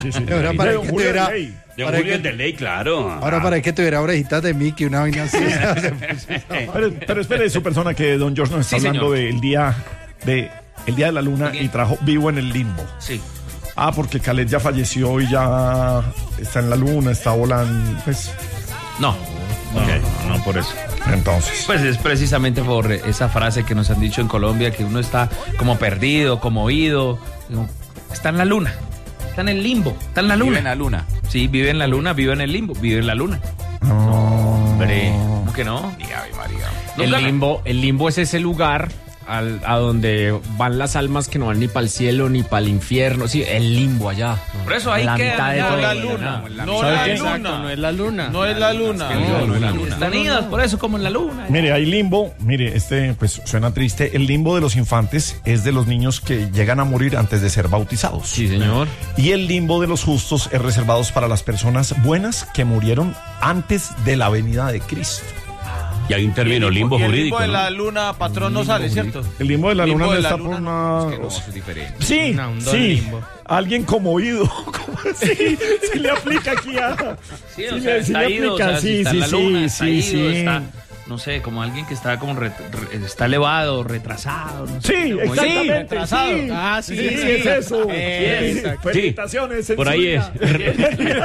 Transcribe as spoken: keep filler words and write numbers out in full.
Sí, sí. Ahora para que tuviera, De para Julio que, es de ley, claro. ahora para que tuviera orejitas de Mickey, una vaina así. Pero, pero espere, su persona que don George nos está Sí, hablando señor. del día de el día de la luna y trajo Vivo en el Limbo. Sí. Ah, porque Khaled ya falleció y ya está en la luna, está volando, pues, No. No, no por eso. entonces. Pues es precisamente por esa frase que nos han dicho en Colombia, que uno está como perdido, como oído. Como, está en la luna. Está en el limbo. Está en la luna. Vive en la luna. Sí, vive en la luna, vive en el limbo, vive en la luna. Hombre. ¿Cómo que no? Ave María. El Nunca- limbo, el limbo es ese lugar al- a donde van las almas que no van ni para el cielo ni para el infierno. Sí, el limbo allá. Por eso ahí la queda mitad de allá. todo. la No, luna. no, No ¿Sabe la qué? luna. Exacto, no es la luna. No es la luna. No, no es la luna. Están idas, por eso como en la luna. Mire, hay limbo, mire, este pues suena triste. El limbo de los infantes es de los niños que llegan a morir antes de ser bautizados. Sí, señor. Y el limbo de los justos es reservado para las personas buenas que murieron antes de la venida de Cristo. Y hay un término limbo Y el jurídico. limbo de ¿no? la luna, patrón, no sale, ¿cierto? El limbo de la Limbo luna de no la está luna, por no, una... Es que no, eso es diferente. Sí, Una- un don sí. limbo. Alguien como oído. ¿Cómo así? Se le aplica aquí a... Sí, o Sí, sea, le- sí está le ido, o aplica, sea, si sí, está en sí, la luna, sí, está sí, ido, sí. está, no sé, como alguien que está como ret- re- está elevado, retrasado, no sé. Sí, como- exactamente. retrasado. Sí, Ah, sí, sí, es eso. Eh, Sí, exacto. Felicitaciones. Por ahí censura. es.